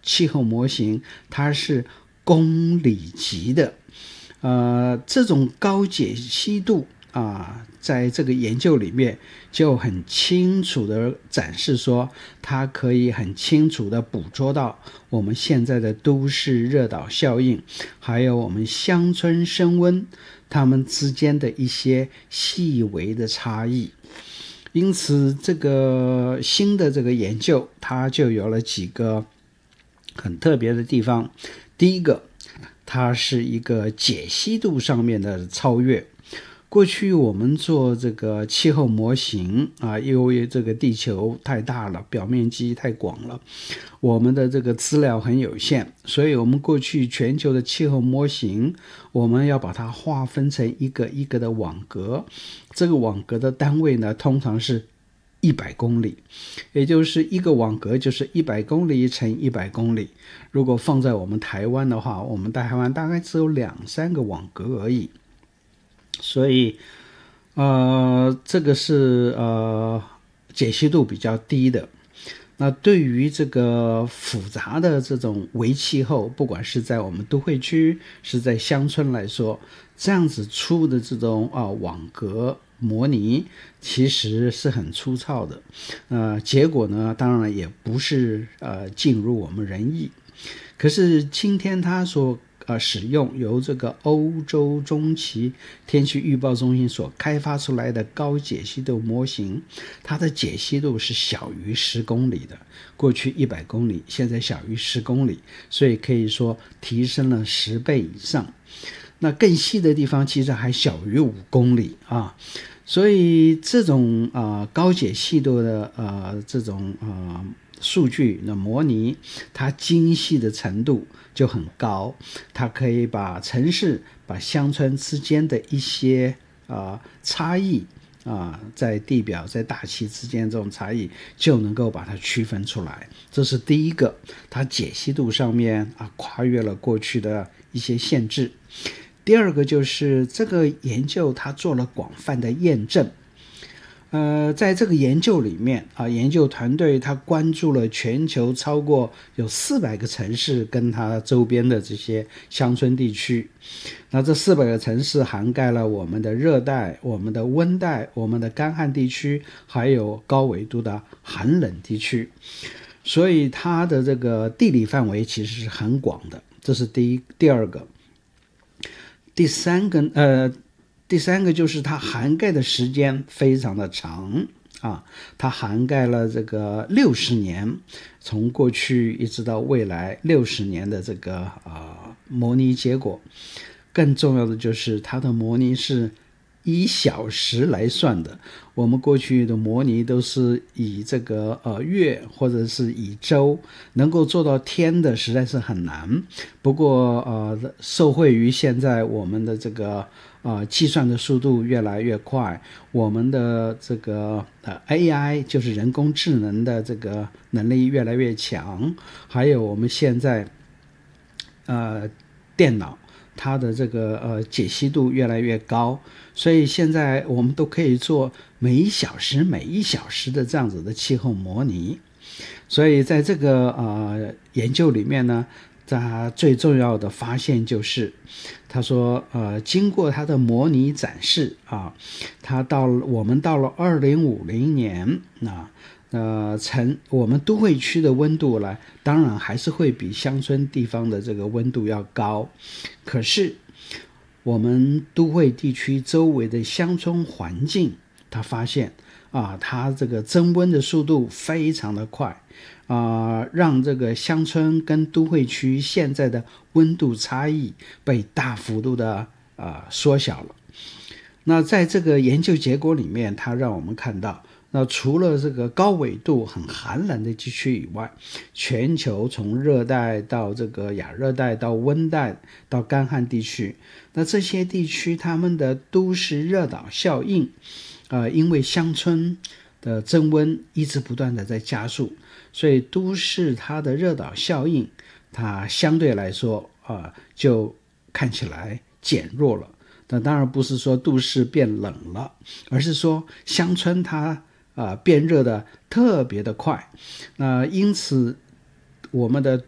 气候模型它是公里级的，这种高解析度在这个研究里面就很清楚的展示说，它可以很清楚的捕捉到我们现在的都市热岛效应，还有我们乡村升温它们之间的一些细微的差异。因此这个新的这个研究它就有了几个很特别的地方。第一个，它是一个解析度上面的超越。过去我们做这个气候模型因为这个地球太大了，表面积太广了，我们的这个资料很有限，所以我们过去全球的气候模型，我们要把它划分成一个一个的网格，这个网格的单位呢，通常是100公里，也就是一个网格就是100公里乘100公里。如果放在我们台湾的话，我们台湾大概只有2-3个网格而已。所以这个是解析度比较低的。那对于这个复杂的这种微气候，不管是在我们都会区是在乡村来说，这样子出的这种网格模拟其实是很粗糙的，结果呢当然也不是尽如我们人意。可是今天他所使用由这个欧洲中期天气预报中心所开发出来的高解析度模型，它的解析度是小于10公里的，过去100公里，现在小于10公里，所以可以说提升了10倍以上。那更细的地方其实还小于5公里所以这种高解析度的这种数据的模拟，它精细的程度就很高，它可以把城市把乡村之间的一些差异在地表在大气之间这种差异就能够把它区分出来。这是第一个，它解析度上面跨越了过去的一些限制。第二个就是这个研究它做了广泛的验证。在这个研究里面研究团队他关注了全球超过有400个城市跟它周边的这些乡村地区。那这400个城市涵盖了我们的热带、我们的温带、我们的干旱地区，还有高纬度的寒冷地区。所以它的这个地理范围其实是很广的，这是第二个。第三个就是它涵盖的时间非常的长它涵盖了这个60年，从过去一直到未来60年的这个模拟结果。更重要的就是它的模拟是以小时来算的，我们过去的模拟都是以这个月或者是以周，能够做到天的实在是很难。不过受惠于现在我们的这个计算的速度越来越快，我们的这个AI 就是人工智能的这个能力越来越强，还有我们现在电脑它的这个解析度越来越高，所以现在我们都可以做每一小时的这样子的气候模拟。所以在这个研究里面呢，他最重要的发现就是他说经过他的模拟展示我们到了2050年我们都会区的温度呢，当然还是会比乡村地方的这个温度要高，可是我们都会地区周围的乡村环境，他发现它这个增温的速度非常的快让这个乡村跟都会区现在的温度差异被大幅度的缩小了。那在这个研究结果里面，它让我们看到，那除了这个高纬度很寒冷的地区以外，全球从热带到这个亚热带到温带到干旱地区，那这些地区他们的都市热岛效应因为乡村的增温一直不断的在加速，所以都市它的热岛效应它相对来说就看起来减弱了。那当然不是说都市变冷了，而是说乡村它变热的特别的快。因此我们的